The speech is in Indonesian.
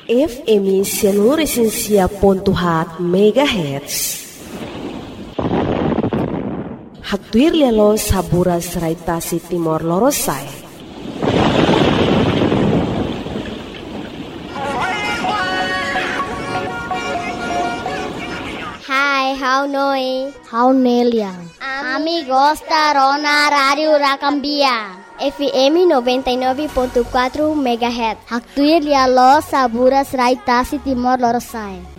FM 105.7 MHz. Haktuir lialo saburas raitasi Timor Lorosai. Hai, how noi? How neliang? Amigos da Rona Radio Rakambia. FM 99.4 MHz. Haktuir lialo saburas raitasi Timor Lorosai.